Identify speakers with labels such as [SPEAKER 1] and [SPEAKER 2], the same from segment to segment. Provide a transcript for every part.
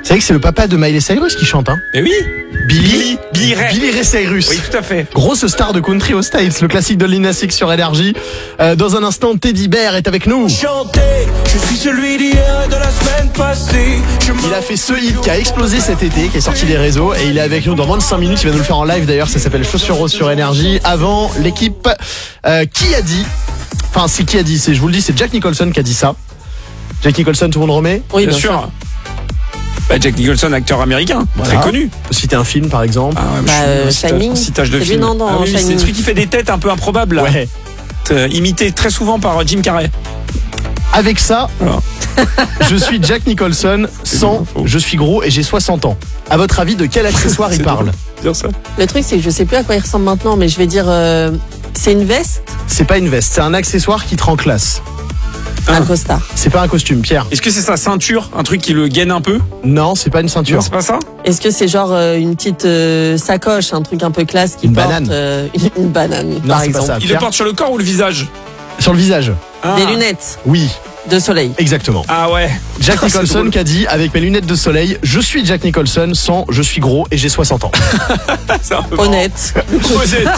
[SPEAKER 1] Vous savez que c'est le papa de Miley Cyrus qui chante, hein?
[SPEAKER 2] Mais oui.
[SPEAKER 1] Billy
[SPEAKER 2] Ray.
[SPEAKER 1] Billy Ray Cyrus.
[SPEAKER 2] Oui, tout à fait.
[SPEAKER 1] Grosse star de country aux States, le classique de Lil Nas X sur Énergie. Dans un instant, Teddy Bear est avec nous.
[SPEAKER 3] Chanter, je suis celui d'hier et de la semaine passée.
[SPEAKER 1] Il a fait ce hit qui a explosé cet été, qui est sorti des réseaux, et il est avec nous dans moins de 5 minutes. Il va nous le faire en live d'ailleurs, ça s'appelle Chaussures Roses sur Énergie. Avant, l'équipe qui a dit, enfin c'est qui a dit, je vous le dis, c'est Jack Nicholson qui a dit ça. Jack Nicholson, tout le monde remet?
[SPEAKER 2] Oui, bien sûr. Bah, Jack Nicholson, acteur américain,
[SPEAKER 1] Voilà.
[SPEAKER 2] très connu.
[SPEAKER 1] Citer un film par exemple.
[SPEAKER 2] Ah ouais,
[SPEAKER 4] Shining.
[SPEAKER 2] Citage de
[SPEAKER 4] C'est lui,
[SPEAKER 2] film.
[SPEAKER 4] non, dans
[SPEAKER 2] oui, c'est
[SPEAKER 4] Shining.
[SPEAKER 2] celui qui fait des têtes un peu improbables là.
[SPEAKER 1] Ouais.
[SPEAKER 2] Imité très souvent par Jim Carrey.
[SPEAKER 1] Avec ça,
[SPEAKER 2] Voilà.
[SPEAKER 1] je suis Jack Nicholson, sans
[SPEAKER 2] faux.
[SPEAKER 1] je suis gros et j'ai 60 ans. À votre avis, de quel accessoire il
[SPEAKER 2] C'est
[SPEAKER 1] parle?
[SPEAKER 2] drôle. Dire ça.
[SPEAKER 4] Le truc, c'est que je sais plus à quoi il ressemble maintenant, mais je vais dire, c'est une veste,
[SPEAKER 1] C'est pas une veste, c'est un accessoire qui te rend classe.
[SPEAKER 4] un costard.
[SPEAKER 1] C'est pas un costume, Pierre.
[SPEAKER 2] Est-ce que c'est sa ceinture, un truc qui le gaine un peu?
[SPEAKER 1] Non, c'est pas une ceinture.
[SPEAKER 2] Non, c'est pas ça.
[SPEAKER 4] Est-ce que c'est genre une petite sacoche, un truc un peu classe qui
[SPEAKER 1] Une
[SPEAKER 4] porte
[SPEAKER 1] banane.
[SPEAKER 4] une banane,
[SPEAKER 1] Non,
[SPEAKER 4] par
[SPEAKER 1] c'est pas
[SPEAKER 4] exemple.
[SPEAKER 1] ça.
[SPEAKER 2] Il le
[SPEAKER 1] Pierre,
[SPEAKER 2] porte sur le corps ou le visage?
[SPEAKER 1] sur le visage.
[SPEAKER 2] Ah.
[SPEAKER 4] Des lunettes
[SPEAKER 1] Oui,
[SPEAKER 4] de soleil.
[SPEAKER 1] exactement.
[SPEAKER 2] Ah ouais.
[SPEAKER 1] Jack
[SPEAKER 2] C'est
[SPEAKER 1] Nicholson
[SPEAKER 2] drôle.
[SPEAKER 1] qui a dit, avec mes lunettes de soleil, je suis Jack Nicholson, sans je suis gros et j'ai 60 ans.
[SPEAKER 2] C'est un peu marrant.
[SPEAKER 4] Honnête.
[SPEAKER 2] Honnête.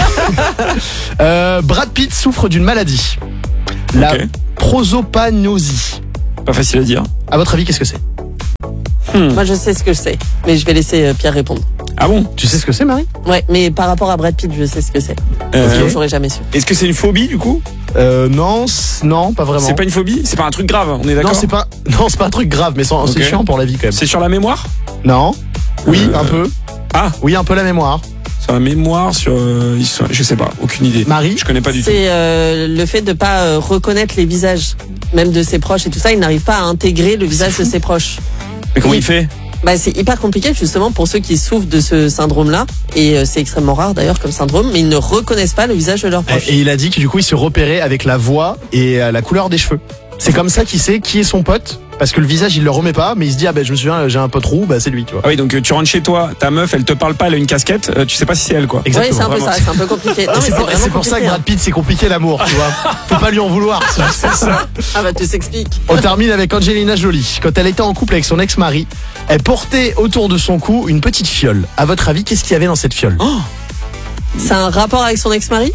[SPEAKER 1] Brad Pitt souffre d'une maladie. La
[SPEAKER 2] Ok.
[SPEAKER 1] prosopagnosie.
[SPEAKER 2] Pas facile à dire.
[SPEAKER 1] À votre avis, qu'est-ce que c'est?
[SPEAKER 4] Moi, je sais ce que je sais, mais je vais laisser Pierre répondre.
[SPEAKER 2] Ah bon?
[SPEAKER 1] Tu sais ce que c'est, Marie?
[SPEAKER 4] Ouais, mais par rapport à Brad Pitt, je sais ce que c'est.
[SPEAKER 2] Euh,
[SPEAKER 4] Sinon, j'aurais jamais su.
[SPEAKER 2] Est-ce que c'est une phobie du coup?
[SPEAKER 1] Non, non, pas vraiment.
[SPEAKER 2] C'est pas une phobie? C'est pas un truc grave, on est d'accord?
[SPEAKER 1] Non, c'est pas un truc grave, mais c'est
[SPEAKER 2] Ok.
[SPEAKER 1] chiant pour la vie quand même.
[SPEAKER 2] C'est sur la mémoire?
[SPEAKER 1] Non. Oui, un peu.
[SPEAKER 2] Ah,
[SPEAKER 1] Oui, un peu la mémoire.
[SPEAKER 2] sur la mémoire, sur. Je sais pas, aucune idée.
[SPEAKER 1] Marie?
[SPEAKER 2] Je connais pas du tout.
[SPEAKER 4] C'est le fait de pas reconnaître les visages, même de ses proches et tout ça. Il n'arrive pas à intégrer le visage de ses proches.
[SPEAKER 2] Mais comment
[SPEAKER 4] Oui.
[SPEAKER 2] il fait?
[SPEAKER 4] Bah, c'est hyper compliqué justement pour ceux qui souffrent de ce syndrome-là. Et c'est extrêmement rare d'ailleurs comme syndrome, mais ils ne reconnaissent pas le visage de leurs proches.
[SPEAKER 1] Et il a dit que du coup, il se repérait avec la voix et la couleur des cheveux. C'est comme ça qu'il sait qui est son pote. Parce que le visage, il le remet pas, mais il se dit, ah ben je me souviens, j'ai un pote roux, bah c'est lui, tu vois.
[SPEAKER 2] Ah oui, donc tu rentres chez toi, ta meuf, elle te parle pas, elle a une casquette, tu sais pas si c'est elle quoi.
[SPEAKER 4] Oui, c'est un peu
[SPEAKER 2] vraiment.
[SPEAKER 4] ça, c'est un peu compliqué. Non,
[SPEAKER 1] Et
[SPEAKER 4] mais
[SPEAKER 1] c'est pour,
[SPEAKER 4] vraiment
[SPEAKER 1] c'est pour ça que
[SPEAKER 4] compliqué,
[SPEAKER 1] Brad Pitt, c'est compliqué l'amour, tu vois. Faut pas lui en vouloir. C'est ça.
[SPEAKER 4] hein. Ah bah, tu s'expliques.
[SPEAKER 1] On termine avec Angelina Jolie. Quand elle était en couple avec son ex-mari, elle portait autour de son cou une petite fiole. À votre avis, qu'est-ce qu'il y avait dans cette fiole?
[SPEAKER 4] C'est un rapport avec son ex-mari?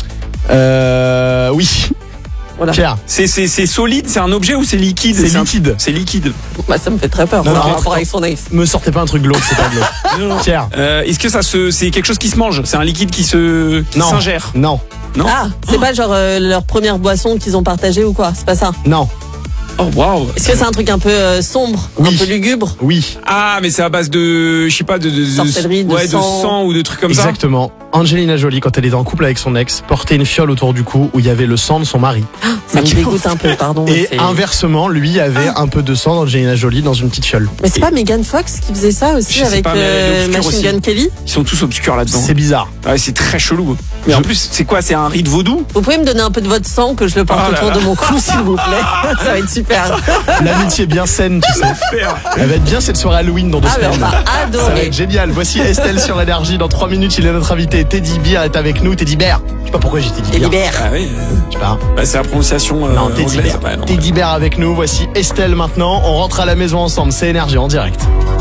[SPEAKER 1] Oui.
[SPEAKER 4] Voilà.
[SPEAKER 1] Pierre,
[SPEAKER 2] C'est solide, c'est un objet ou c'est liquide?
[SPEAKER 1] c'est liquide.
[SPEAKER 2] C'est liquide.
[SPEAKER 4] Bah, ça me fait très peur.
[SPEAKER 1] Non,
[SPEAKER 4] un
[SPEAKER 1] non,
[SPEAKER 4] rapport avec son ex.
[SPEAKER 1] Me sortez pas un truc glauque, c'est pas glauque. Pierre,
[SPEAKER 2] Est-ce que c'est quelque chose qui se mange? C'est un liquide qui
[SPEAKER 1] non.
[SPEAKER 2] s'ingère?
[SPEAKER 1] Non,
[SPEAKER 2] Non.
[SPEAKER 4] Ah, c'est pas genre leur première boisson qu'ils ont partagée ou quoi? C'est pas ça.
[SPEAKER 1] non,
[SPEAKER 2] Oh waouh.
[SPEAKER 4] Est-ce que c'est un truc un peu sombre,
[SPEAKER 1] Oui.
[SPEAKER 4] un peu lugubre?
[SPEAKER 1] oui.
[SPEAKER 2] Ah, mais c'est à base de, je sais pas, de
[SPEAKER 4] Sorcellerie, de
[SPEAKER 2] ouais,
[SPEAKER 4] sang.
[SPEAKER 2] de sang ou de trucs comme ça.
[SPEAKER 1] Exactement. Angelina Jolie, quand elle était en couple avec son ex, portait une fiole autour du cou où il y avait le sang de son mari.
[SPEAKER 4] Ça me dégoûte un peu, pardon.
[SPEAKER 1] Et
[SPEAKER 4] c'est-
[SPEAKER 1] inversement, lui avait un peu de sang d'Angelina Jolie dans une petite fiole.
[SPEAKER 4] Mais c'est pas Megan Fox qui faisait ça aussi
[SPEAKER 2] Je sais
[SPEAKER 4] avec
[SPEAKER 2] pas, mais elle est obscure
[SPEAKER 4] Machine
[SPEAKER 2] aussi.
[SPEAKER 4] Gun Kelly?
[SPEAKER 2] Ils sont tous obscurs là-dedans.
[SPEAKER 1] C'est bizarre.
[SPEAKER 2] Ouais, c'est très chelou. Mais en plus, c'est quoi? C'est un rite vaudou?
[SPEAKER 4] Vous pouvez me donner un peu de votre sang que je le porte
[SPEAKER 2] Oh là
[SPEAKER 4] autour
[SPEAKER 2] là.
[SPEAKER 4] de mon cou, s'il vous plaît? Ça va être super.
[SPEAKER 1] L'amitié bien saine, tu sais.
[SPEAKER 2] Faire.
[SPEAKER 1] Elle va être bien cette soirée Halloween dans 2
[SPEAKER 4] Ah, mais on
[SPEAKER 1] semaines.
[SPEAKER 4] va
[SPEAKER 1] Ça va
[SPEAKER 4] adorer.
[SPEAKER 1] être génial. Voici Estelle sur Énergie. Dans 3 minutes, il est notre invité. Teddy Bear est avec nous. Teddy Bear. Je sais pas pourquoi j'ai Teddy
[SPEAKER 4] Et
[SPEAKER 1] Bear.
[SPEAKER 4] libère.
[SPEAKER 2] Ah oui.
[SPEAKER 1] Je sais pas.
[SPEAKER 2] Bah, c'est la prononciation
[SPEAKER 1] Non, Teddy
[SPEAKER 2] anglaise.
[SPEAKER 1] Bear.
[SPEAKER 2] Ouais, non.
[SPEAKER 1] Teddy Bear avec nous. Voici Estelle maintenant. On rentre à la maison ensemble. C'est Énergie en direct.